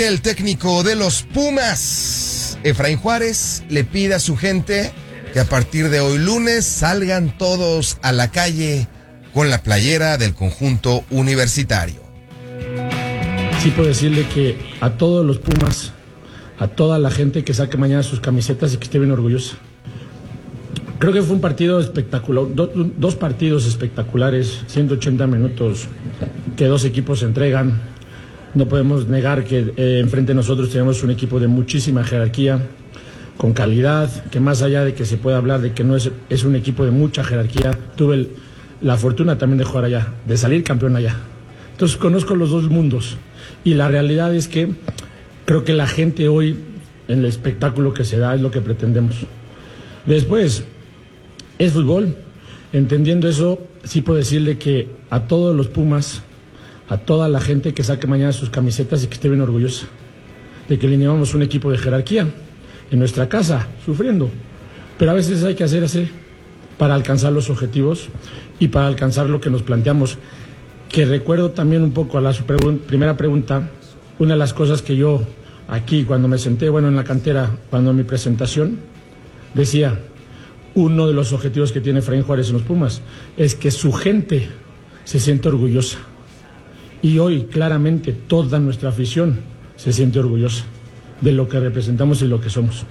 El técnico de los Pumas, Efraín Juárez, le pide a su gente que a partir de hoy lunes salgan todos a la calle con la playera del conjunto universitario. Sí puedo decirle que a todos los Pumas, a toda la gente que saque mañana sus camisetas y que esté bien orgullosa. Creo que fue un partido espectacular, dos partidos espectaculares, 180 minutos que dos equipos se entregan. No podemos negar que enfrente de nosotros tenemos un equipo de muchísima jerarquía, con calidad, que más allá de que se pueda hablar de que no es un equipo de mucha jerarquía, tuve la fortuna también de jugar allá, de salir campeón allá. Entonces conozco los dos mundos y la realidad es que creo que la gente hoy, en el espectáculo que se da, es lo que pretendemos. Después, es fútbol. Entendiendo eso, sí puedo decirle que a todos los Pumas, a toda la gente que saque mañana sus camisetas y que esté bien orgullosa de que lineamos un equipo de jerarquía en nuestra casa, sufriendo. Pero a veces hay que hacer así para alcanzar los objetivos y para alcanzar lo que nos planteamos. Que recuerdo también un poco a la primera pregunta, una de las cosas que yo aquí cuando me senté, en la cantera, cuando mi presentación, decía, uno de los objetivos que tiene Efraín Juárez en los Pumas es que su gente se siente orgullosa. Y hoy, claramente, toda nuestra afición se siente orgullosa de lo que representamos y lo que somos.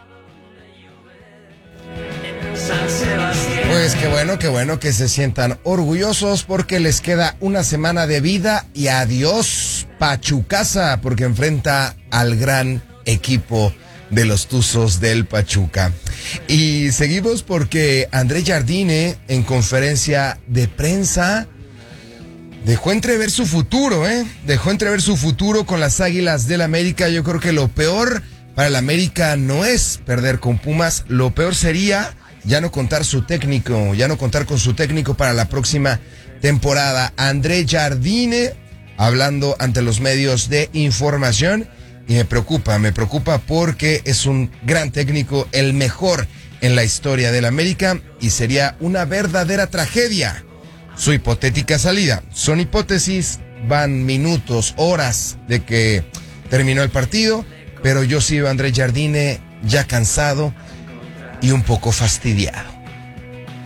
Pues qué bueno que se sientan orgullosos porque les queda una semana de vida y adiós Pachucasa, porque enfrenta al gran equipo de los Tuzos del Pachuca. Y seguimos porque André Jardine en conferencia de prensa dejó entrever su futuro, Dejó entrever su futuro con las Águilas del América. Yo creo que lo peor para el América no es perder con Pumas, lo peor sería ya no contar con su técnico para la próxima temporada. André Jardine hablando ante los medios de información y me preocupa porque es un gran técnico, el mejor en la historia del América y sería una verdadera tragedia su hipotética salida. Son hipótesis, van minutos, horas de que terminó el partido, pero yo sí veo a André Jardine ya cansado y un poco fastidiado.